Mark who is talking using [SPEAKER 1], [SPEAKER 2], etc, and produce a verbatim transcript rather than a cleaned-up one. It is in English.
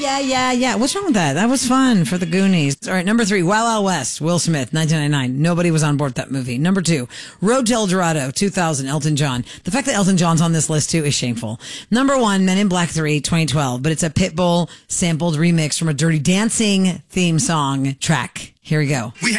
[SPEAKER 1] yeah, yeah, yeah. What's wrong with that? That was fun for the Goonies. All right, number three, Wild Wild West, Will Smith, nineteen ninety-nine. Nobody was on board with that movie. Number two, Road to El Dorado, two thousand, Elton John. The fact that Elton John's on this list too is shameful. Number one, Men in Black three, twenty twelve, but it's a Pitbull sampled remix from a Dirty Dancing theme song track. Here we go.
[SPEAKER 2] We